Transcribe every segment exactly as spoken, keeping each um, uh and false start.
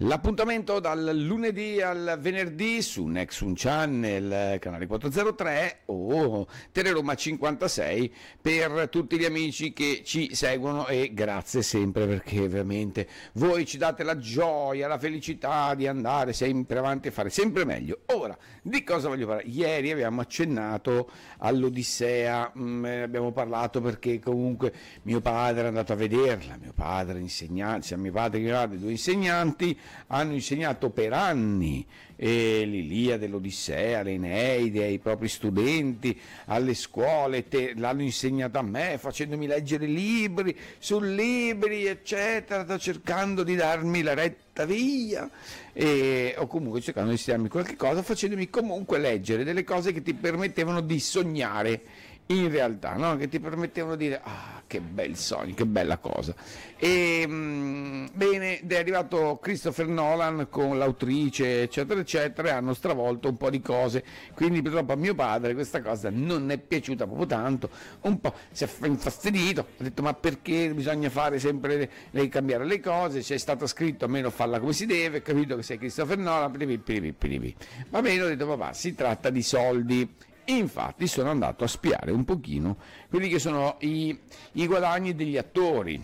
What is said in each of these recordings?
L'appuntamento dal lunedì al venerdì su Nexun Channel, canale quattrocentotre o Teleroma cinquantasei per tutti gli amici che ci seguono, e grazie sempre perché veramente voi ci date la gioia, la felicità di andare sempre avanti e fare sempre meglio. Ora, di cosa voglio parlare? Ieri abbiamo accennato all'Odissea, ne abbiamo parlato perché comunque mio padre è andato a vederla, mio padre insegnante, sia mio padre che mio padre, due insegnanti, hanno insegnato per anni eh, l'Iliade, l'Odissea, l'Eneide ai propri studenti, alle scuole, te, l'hanno insegnata a me facendomi leggere libri su libri eccetera, sto cercando di darmi la retta via e, o comunque cercando di insegnarmi qualche cosa, facendomi comunque leggere delle cose che ti permettevano di sognare in realtà, no? Che ti permettevano di dire ah, che bel sogno, che bella cosa. E mh, bene, è arrivato Christopher Nolan con l'autrice eccetera eccetera e hanno stravolto un po' di cose, quindi purtroppo a mio padre questa cosa non è piaciuta proprio tanto, un po' si è infastidito, ha detto ma perché bisogna fare sempre le, cambiare le cose, c'è stato scritto almeno farla come si deve, capito che sei Christopher Nolan, piripi, piripi, piripi. Va bene, ho detto papà, si tratta di soldi. Infatti sono andato a spiare un pochino quelli che sono i, i guadagni degli attori,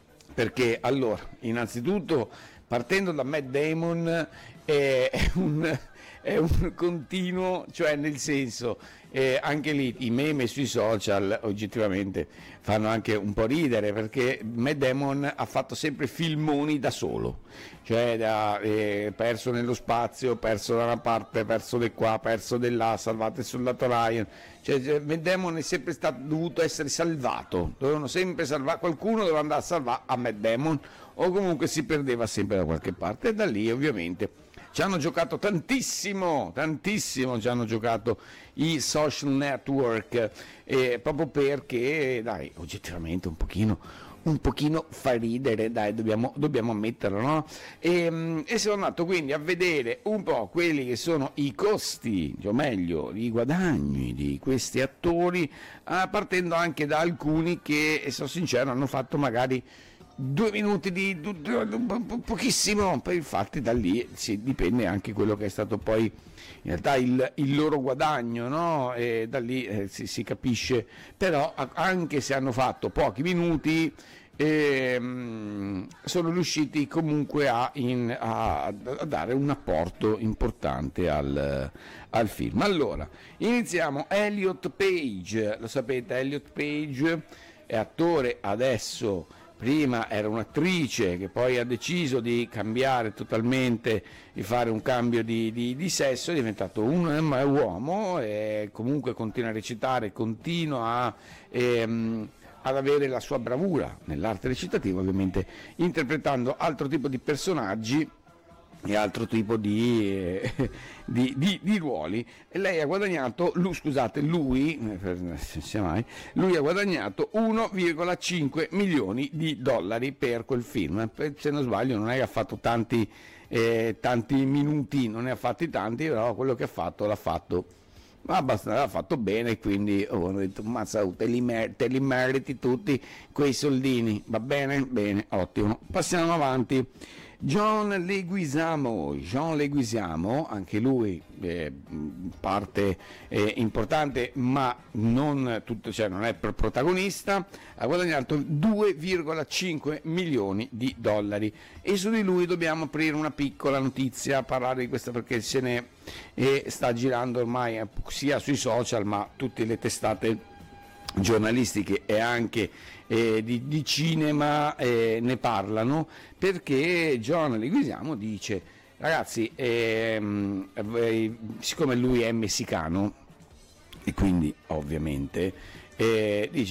perché allora innanzitutto partendo da Matt Damon è un, è un continuo, cioè nel senso eh, anche lì i meme sui social oggettivamente fanno anche un po' ridere, perché Matt Damon ha fatto sempre filmoni da solo, cioè da, eh, perso nello spazio, perso da una parte, perso di qua, perso di là, salvato il soldato Ryan, cioè Matt Damon è sempre stato dovuto essere salvato, dovevano sempre salvare, qualcuno doveva andare a salvare a Matt Damon o comunque si perdeva sempre da qualche parte, e da lì ovviamente ci hanno giocato tantissimo, tantissimo ci hanno giocato i social network, eh, proprio perché, dai, oggettivamente un pochino, un pochino fa ridere, dai, dobbiamo, dobbiamo ammetterlo, no? E, e sono andato quindi a vedere un po' quelli che sono i costi, o meglio, i guadagni di questi attori, eh, partendo anche da alcuni che, e sono sincero, hanno fatto magari due minuti di, di, di pochissimo, poi infatti da lì si dipende anche quello che è stato poi in realtà il, il loro guadagno, no? E da lì eh, si, si capisce, però anche se hanno fatto pochi minuti ehm, sono riusciti comunque a, in, a, a dare un apporto importante al, al film. Allora iniziamo. Elliot Page, lo sapete, Elliot Page è attore adesso. Prima era un'attrice che poi ha deciso di cambiare totalmente, di fare un cambio di, di, di sesso, è diventato un, un uomo e comunque continua a recitare, continua a, ehm, ad avere la sua bravura nell'arte recitativa, ovviamente interpretando altro tipo di personaggi e altro tipo di, eh, di, di, di ruoli. E lei ha guadagnato, lui, scusate, lui, mai, lui ha guadagnato uno virgola cinque milioni di dollari per quel film. Se non sbaglio non è che ha fatto tanti, eh, tanti minuti, non ne ha fatti tanti, però quello che ha fatto l'ha fatto abbastanza, l'ha fatto bene, quindi oh, hanno detto mazza, te li, mer- te li meriti tutti quei soldini, va bene? Bene, ottimo. Passiamo avanti. John Leguizamo, John Leguizamo, anche lui eh, parte eh, importante, ma non tutto, cioè non è protagonista, ha guadagnato due virgola cinque milioni di dollari, e su di lui dobbiamo aprire una piccola notizia, parlare di questo perché se ne eh, sta girando ormai eh, sia sui social ma tutte le testate giornalistiche e anche eh, di, di cinema eh, ne parlano, perché John Leguizamo dice ragazzi ehm, eh, siccome lui è messicano e quindi ovviamente eh, dice